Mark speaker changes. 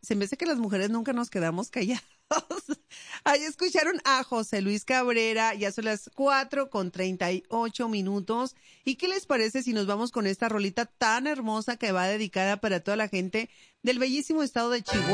Speaker 1: Se me hace que las mujeres nunca nos quedamos callados. Ahí escucharon a José Luis Cabrera, ya son las 4:38. ¿Y qué les parece si nos vamos con esta rolita tan hermosa que va dedicada para toda la gente del bellísimo estado de Chihuahua?